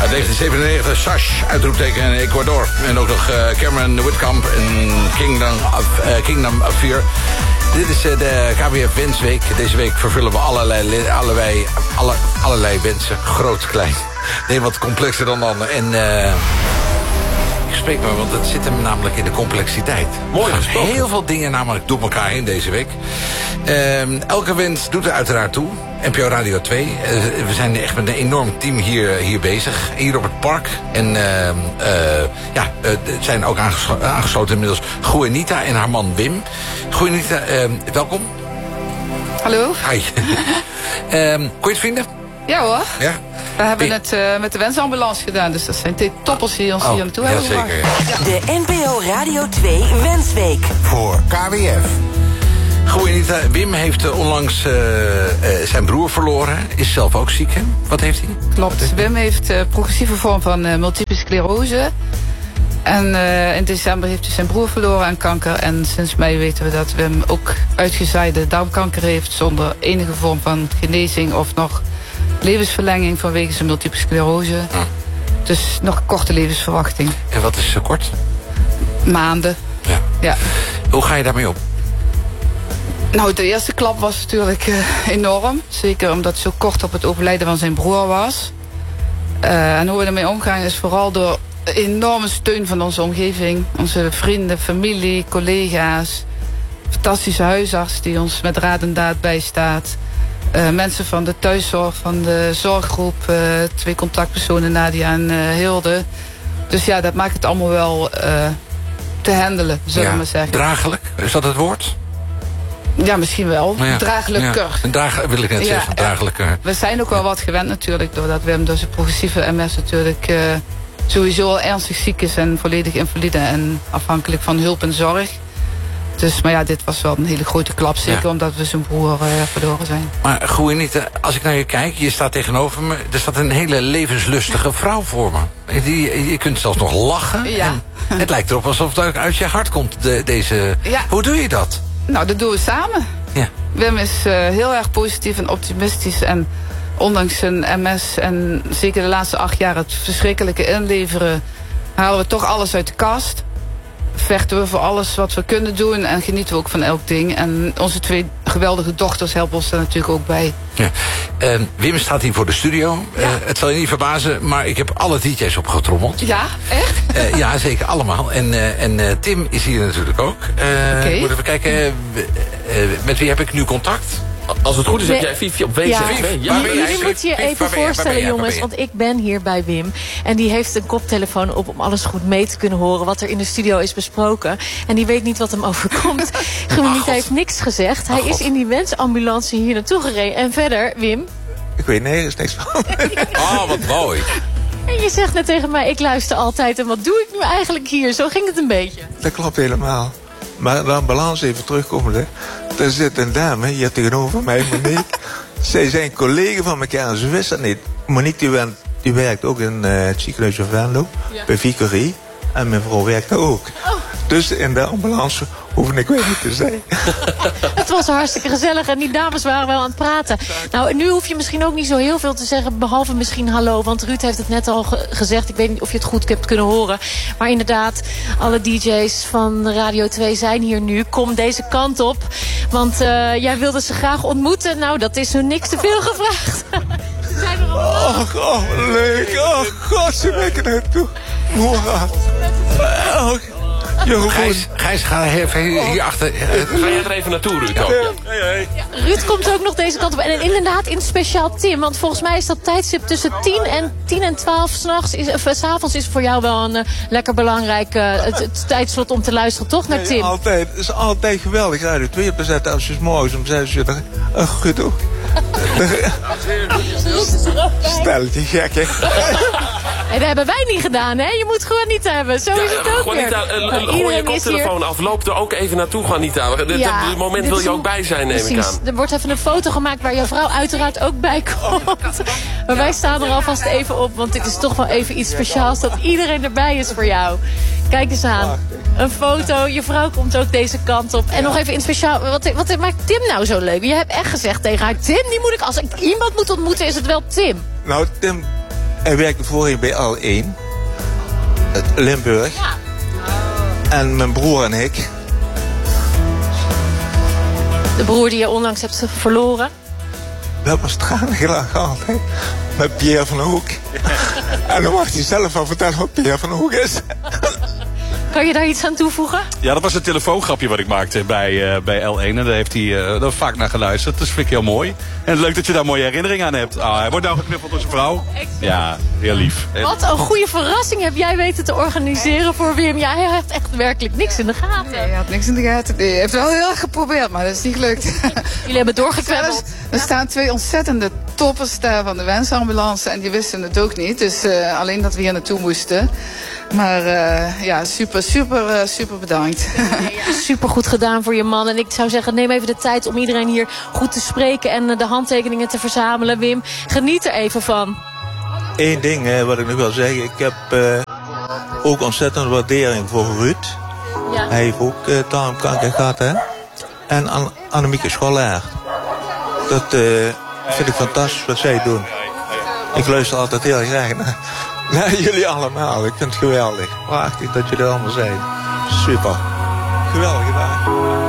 1997, Sash, uitroepteken in Ecuador. En ook nog Cameron Whitcomb en Kingdom of Fear. Dit is de KWF Wensweek. Deze week vervullen we allerlei wensen. Groot, klein. Nee, wat complexer dan ander. En ik spreek maar, want het zit hem namelijk in de complexiteit. Mooi gesproken. Heel veel dingen namelijk door elkaar heen deze week. Elke wens doet er uiteraard toe. NPO Radio 2. We zijn echt met een enorm team hier bezig. Hier op het park. En zijn ook aangesloten inmiddels Goeanita en haar man Wim. Goeanita, welkom. Hallo. Hi. Kon je het vinden? Ja hoor. Ja? We hebben het met de wensambulance gedaan. Dus dat zijn toppers die ons hier naartoe hebben gebracht. Zeker. De NPO Radio 2 Wensweek. Voor KWF. Goedendag. Wim heeft onlangs zijn broer verloren. Is zelf ook ziek, hè? Wat heeft hij? Klopt. Wim heeft progressieve vorm van multiple sclerose. En in december heeft hij zijn broer verloren aan kanker. En sinds mei weten we dat Wim ook uitgezaaide darmkanker heeft. Zonder enige vorm van genezing of nog levensverlenging vanwege zijn multiple sclerose. Dus nog korte levensverwachting. En wat is kort? Maanden. Ja. Hoe ga je daarmee op? Nou, de eerste klap was natuurlijk enorm. Zeker omdat het zo kort op het overlijden van zijn broer was. En hoe we ermee omgaan is vooral door enorme steun van onze omgeving. Onze vrienden, familie, collega's. Fantastische huisarts die ons met raad en daad bijstaat. Mensen van de thuiszorg, van de zorggroep. 2 contactpersonen, Nadia en Hilde. Dus ja, dat maakt het allemaal wel te handelen, zullen we maar zeggen. Draaglijk, is dat het woord? Ja, misschien wel. Ja. Draaglijker. Wil ik net zeggen, draaglijker. We zijn ook wel wat gewend natuurlijk, doordat Wim door zijn progressieve MS natuurlijk sowieso al ernstig ziek is en volledig invalide en afhankelijk van hulp en zorg. Dus, maar ja, dit was wel een hele grote klap, zeker omdat we zijn broer verloren zijn. Maar Goeanita, als ik naar je kijk, je staat tegenover me, er staat een hele levenslustige vrouw voor me. Je kunt zelfs nog lachen. Ja. En het lijkt erop alsof het uit je hart komt, deze... Ja. Hoe doe je dat? Nou, dat doen we samen. Ja. Wim is heel erg positief en optimistisch. En ondanks zijn MS en zeker de laatste 8 jaar het verschrikkelijke inleveren, halen we toch alles uit de kast. Vechten we voor alles wat we kunnen doen en genieten we ook van elk ding. En onze 2 geweldige dochters helpen ons daar natuurlijk ook bij. Ja. Wim staat hier voor de studio. Ja. Het zal je niet verbazen, maar ik heb alle DJ's opgetrommeld. Ja, echt? Ja, zeker allemaal. En Tim is hier natuurlijk ook. Okay. Moet even kijken, met wie heb ik nu contact? Als het goed is, heb jij Vivi op WC2. Ja. Jullie moeten je even voorstellen, jongens, want ik ben hier bij Wim. En die heeft een koptelefoon op om alles goed mee te kunnen horen wat er in de studio is besproken. En die weet niet wat hem overkomt. Goeanita heeft niks gezegd. Hij is in die wensambulance hier naartoe gereden. En verder, Wim? Ik weet nergens niks van. Oh, wat mooi. En je zegt net tegen mij, ik luister altijd. En wat doe ik nu eigenlijk hier? Zo ging het een beetje. Dat klopt helemaal. Maar de ambulance even terugkomen, hè. Er zit een dame hier tegenover mij, Monique. Zij zijn collega van elkaar, ze wist dat niet. Monique die werkt ook in het ziekenhuis van Venlo, bij Vicarie. En mijn vrouw werkt daar ook. Oh. Dus in de ambulance hoef ik weer niet te zijn. Het was hartstikke gezellig en die dames waren wel aan het praten. Nou, nu hoef je misschien ook niet zo heel veel te zeggen, behalve misschien hallo. Want Ruud heeft het net al gezegd. Ik weet niet of je het goed hebt kunnen horen. Maar inderdaad, alle DJ's van Radio 2 zijn hier nu. Kom deze kant op. Want jij wilde ze graag ontmoeten. Nou, dat is nu niks te veel gevraagd. Zijn er al... Oh, leuk. Oh, god, ze werken naartoe. Gijs, ga even hierachter. Ga jij er even naartoe, Ruud? Ja, Ruud komt ook nog deze kant op. En inderdaad in speciaal Tim. Want volgens mij is dat tijdstip tussen 10 en 12 s'avonds is voor jou wel een lekker belangrijk het tijdslot om te luisteren, toch, naar Tim? Altijd. Het is altijd geweldig Radio 2 op te zetten als je 's morgens om 6 uur... goed hoor. Stel je gek, hè. En dat hebben wij niet gedaan, hè? Je moet gewoon niet hebben. Zo is het ook weer. Gooi je koptelefoon af. Loop er ook even naartoe, Juanita. Het moment wil je ook bij zijn, neem ik aan. Er wordt even een foto gemaakt waar jouw vrouw uiteraard ook bij komt. Maar wij staan er alvast even op. Want dit is toch wel even iets speciaals. Dat iedereen erbij is voor jou. Kijk eens aan. Een foto. Je vrouw komt ook deze kant op. En nog even in speciaal. Wat maakt Tim nou zo leuk? Je hebt echt gezegd tegen haar, Tim, die moet ik, als ik iemand moet ontmoeten, is het wel Tim. Nou, Tim Hij werkte voorheen bij L1. Limburg. Ja. En mijn broer en ik. De broer die je onlangs hebt verloren. We hebben stralen gehad, hè. Met Pierre van Hoek. En dan mag hij zelf wel vertellen wat Pierre van Hoek is. Kan je daar iets aan toevoegen? Ja, dat was een telefoongrapje wat ik maakte bij L1. En daar heeft hij er vaak naar geluisterd. Dat vind ik heel mooi. En leuk dat je daar mooie herinneringen aan hebt. Hij wordt nou geknuffeld door zijn vrouw. Ja, heel lief. Wat een goede verrassing heb jij weten te organiseren voor Wim. Ja, hij heeft echt werkelijk niks in de gaten. Nee, hij had niks in de gaten. Hij heeft wel heel erg geprobeerd, maar dat is niet gelukt. Jullie hebben doorgekwebbeld. Er staan 2 ontzettende toppers daar van de wensambulance. En die wisten het ook niet. Dus alleen dat we hier naartoe moesten. Maar ja, super bedankt. Ja, super goed gedaan voor je man. En ik zou zeggen, neem even de tijd om iedereen hier goed te spreken en de handtekeningen te verzamelen. Wim, geniet er even van. Eén ding wat ik nog wil zeggen. Ik heb ook ontzettend waardering voor Ruud. Ja. Hij heeft ook darmkanker gehad, hè. En Annemieke Schollaert. Dat vind ik fantastisch wat zij doen. Ik luister altijd heel graag naar jullie allemaal. Ik vind het geweldig. Prachtig dat jullie er allemaal zijn. Super. Geweldig gedaan.